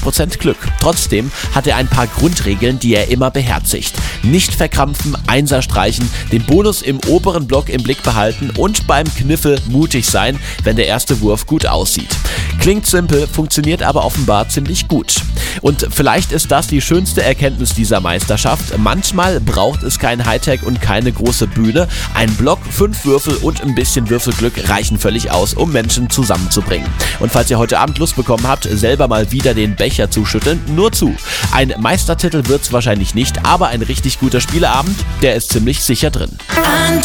90% Glück. Trotzdem hat er ein paar Grundregeln, die er immer beherzigt. Nicht verkrampfen, Einser streichen, den Bonus im oberen Block im Blick behalten und beim Kniffel mutig sein, wenn der erste Wurf gut aussieht. Klingt simpel, funktioniert aber offenbar ziemlich gut. Und vielleicht ist das die schönste Erkenntnis dieser Meisterschaft. Manchmal braucht es kein Hightech und keine große Bühne. Ein Block, 5 Würfel und ein bisschen Würfelglück reichen völlig aus, um Menschen zusammenzubringen. Und falls ihr heute Abend Lust bekommen habt, selber mal wieder den Becher zu schütteln, nur zu. Ein Meistertitel wird's wahrscheinlich nicht, aber ein richtig guter Spieleabend, der ist ziemlich sicher drin.